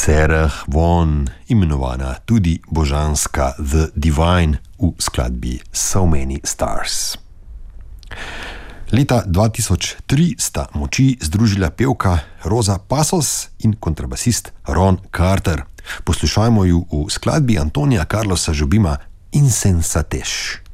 Sarah Vaughan, imenovana tudi božanska The Divine v skladbi So Many Stars. Leta 2003 sta moči združila pevka Rosa Passos in kontrabasist Ron Carter. Poslušajmo ju v skladbi Antonija Carlosa Jobima Insensatez.